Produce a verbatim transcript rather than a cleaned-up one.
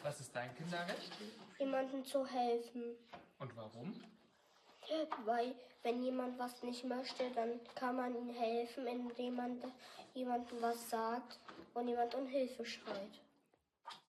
Was ist dein Kinderrecht? Jemandem zu helfen. Und warum? Weil, wenn jemand was nicht möchte, dann kann man ihm helfen, indem man jemandem was sagt und jemand um Hilfe schreit.